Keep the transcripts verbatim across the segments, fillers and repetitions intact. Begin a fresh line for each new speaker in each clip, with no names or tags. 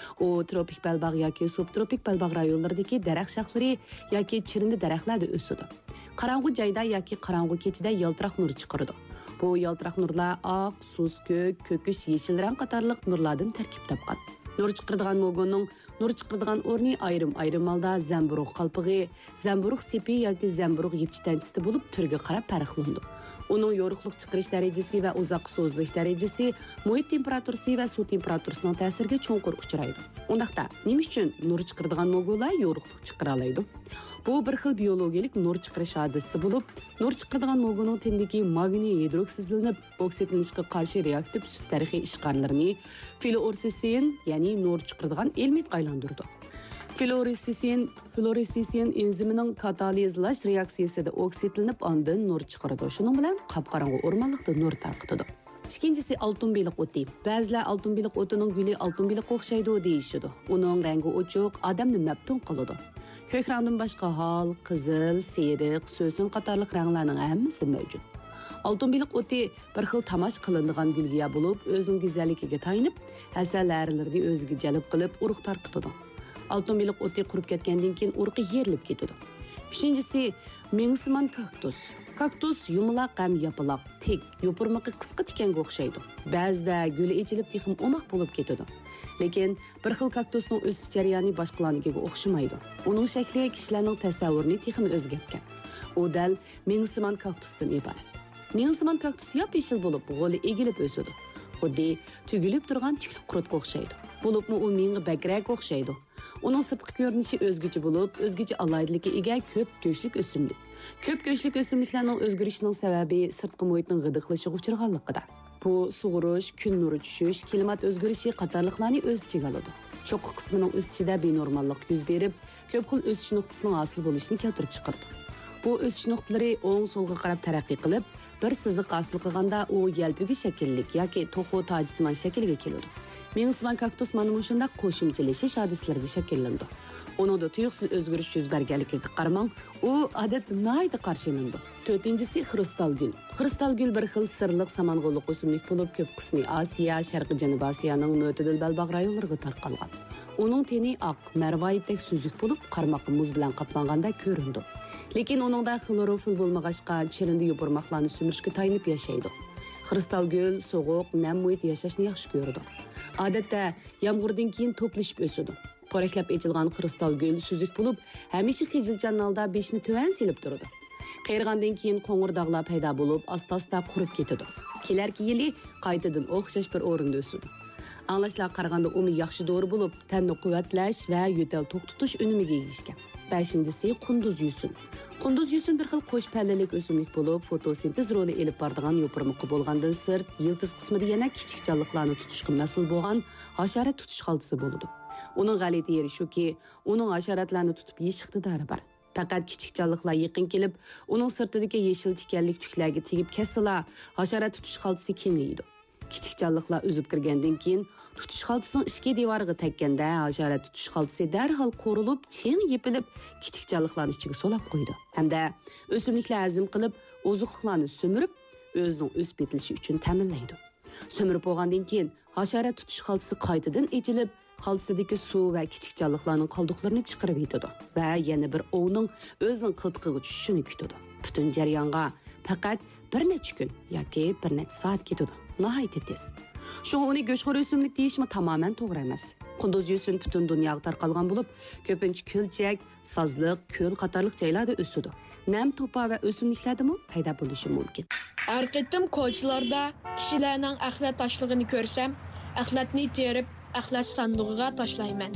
U tropik belbağ yoki subtropik belbağ rayonlaridagi daraxt shoxlari yoki chirindi daraxtlarda o'sadi. Qarang'u joyda yoki qarang'u kechida yaltiroq nur chiqaradi. Bu yaltiroq nurlar oq, suz ko'k, ko'kish, yeshil rang qatorliq nurlardan tarkib topgan. Nur chiqaradigan mogonning nur chiqaradigan o'rni ayrim-ayrim holda zamburug' qalpig'i, zamburug' sepi yoki zamburug' yipchitanchisi bo'lib turga qarab farqlanadi. Uning yo'riqlik chiqarish darajasi va uzoq so'zlish darajasi muhit temperaturasi va suv temperaturasining ta'siriga cho'nqur uchraydi. Undaqda nima uchun nur chiqaradigan mogolar yo'riqlik chiqara oladi? Bu bir xil biologik nur chiqarish hodisasi bo'lib, nur chiqaradigan mogoning tendagi magniy hidroksizlanib, oksidlanishga qarshi reaktiv sut tarixiy ishqarlarini fluoressin, ya'ni nur chiqaradigan element aylantirdi. Fluoressin, fluoressin enzimining katalizlash reaksiyasida oksidlanib, ondan nur chiqaradi. Shuning bilan qop-qorong'u o'rmonlikda nur tarqatadi. İkincisi altın beliq o'ti. Ba'zilar altın beliq o'tining guli altın beliqqa o'xshaydi deyishadi. Uning rangi ochiq, odamni maftun qiladi. Ko'k rangdan boshqa hol, qizil, seriq, so'sin qatorliq ranglarning hammasi mavjud. Altın beliq o'ti bir xil tamash qilinadigan gulgiya bo'lib, o'zining go'zalligiga tayinib, hasallarni o'ziga jalb qilib, urug' tarqatadi. Altın beliq o'ti qurib ketgandan keyin urug'i yerilib ketadi. Üçüncüsü mengsimon kaktus. Kaktus yumaloq ham yapaloq, tik, yopirmoqi qisqa tikanga o'xshaydi. Ba'zida guli echilib tixim o'moq bo'lib ketadi. Lekin bir xil kaktusning o'sish jarayoni boshqalarnikiga o'xshamaydi. Uning shakli kishilarning tasavvurini tixim o'zgartgan. U dal mengsimon kaktusdan iborat. Mengsimon kaktus yop-yeshil bo'lib, g'oli egilib o'sadi. Xuddi tugilib turgan tukli qurutga o'xshaydi. Bo'libmi u menga bakrak o'xshaydi. Uning sirtqi ko'rinishi o'zgacha bo'lib, o'zgacha alaydilikka ega ko'p go'shlik o'simlik. Ko'p go'shlik o'simliklarning o'zgarishining sababi sirtqi muhitning g'idiqlashiga uchraganligida. Bu sug'urish, kun nuri tushish, klimat o'zgarishi qatorliqlarni o'z ichiga oladi. Cho'qqi qismining o'sishida benormallik yuz berib, ko'p xil o'sish nuqtasining hosil bo'lishini keltirib chiqardi. Bu o'sish nuqtalari o'ng so'lga qarab taraqqiy qilib, bir siziq hosil qilganda u yalpiga shakllik yoki to'xu tojsimon shakliga keladi. Mengsimon kaktus mana shunday qo'shimchalashish hodislarida shakllandi. Uningda tuyuqsiz o'zgarish yuz berganligiga qaramang, u odatda nayda qarshilandi. To'rtinchisi kristal gul. Kristal gul bir xil sirliq samang'o'liq o'simlik bo'lib, ko'p qismi Osiyo, Sharqiy Janubiy Osiyoning mo'tadil balbaq rayonlariga tarqalgan. Uning teni oq, marvoyitdek suzuk bo'lib, qarmoqqa muz bilan qaplanganda ko'rindi. Lekin uningda xlorofil bo'lmag'achqa chirindi yopirmoqlarni sumirishga tayinib yashaydi. Kristal gul sovuq, nam muhit yashashni yaxshi ko'radi. Odatda yomg'irdan keyin to'plashib o'sadi. Poraklab echilgan kristal gul suzuk bo'lib, hamisha xijilchan holda beshni tuvan selib turadi. Qayrgandan keyin qo'ng'ir dog'lar paydo bo'lib, asta-asta qurib ketadi. Kelarki yili qaytadan o'xshash bir o'rinda o'sadi. Anglashlar qaraganda uni yaxshi dori bo'lib, tanni quvvatlash va yo'tal to'xtatish unimiga egishgan. beshinchisi qunduz yusun. Qunduz yusun bir xil qo'sh pallalik o'simlik bo'lib, fotosintez roli elib boradigan yopirmoqi bo'lgandan sirt, yildiz qismida yana kichik jonliqlarni tutishga mas'ul bo'lgan hasharat tutish xaltisi bo'ladi. Uning g'alati yeri shuki, uning hasharatlarni tutib yeyish iqtidori bor. Faqat kichik jonliqlar yaqin kelib, uning sirtidagi yeshil tikanlik tuklarga tegib kesila, hasharat tutish xaltisi kengaydi. Kichik jonliqlar uzib kirgandan keyin tutish xaltisining ichki devoriga tekkanda hasharat tutish xaltisi darhol qo'rilib, cheng yepilib, kichik jonliqlarning ichiga solab qo'ydi. Hamda o'simliklar hazm qilib, oziqliqlarni so'mirib, o'zining o'sib yetilishi uchun ta'minlaydi. So'mirib bo'lgandan keyin hasharat tutish xaltisi qaytadan echilib, xaltisidagi suv va kichik jonliqlarning qoldiqlarini chiqarib yetadi va yana bir ovning o'zining qiltiqiga tushishini kutadi. Butun jarayonga faqat bir necha kun yoki bir necha soat ketadi. Nihoyatda tez. Shu uni go'shxo'r o'simlik deyishmi tamoman to'g'ri emas. Qunduz yusun butun dunyoga tarqalgan bo'lib, ko'pincha ko'lchak, sozliq, ko'l qatorliq joylarda o'sadi. Nam to'pa va o'simliklardami paydo bo'lishi mumkin.
Har qitim ko'chalarda kishilarning axlat tashlig'ini ko'rsam, axlatni terib, axlat sandig'iga tashlayman.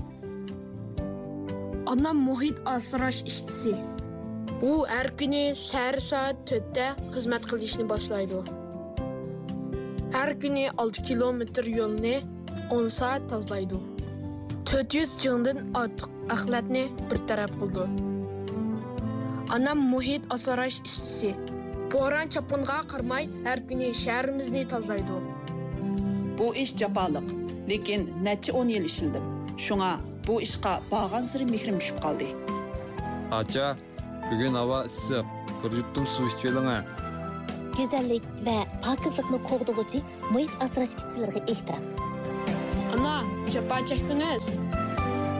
Onam muhit asrash ishchisi. U har kuni sahar soat to'rtda xizmat qilishni boshlaydi. Her günü olti kilometr yo'lni o'n soat tozalaydi. to'rt yuz jingdan ortiq axlatni bir taraf qildi. Anam muhit asrash ishchisi. Bo'ron chapinga qarmay har kuni shahrimizni tozalaydi.
Bu ish jafoliq, lekin necha o'n yil ishildim. Shunga bu ishga borgan sari mehrim tushib qoldi.
Acha, bugun havo issiq. Bir yuttum suv ichib oling.
Güzellik ve pakizlikni qo'g'dug'uchi muhit asrash ishchilariga ehtirom.
Ana, jafo chekdingiz.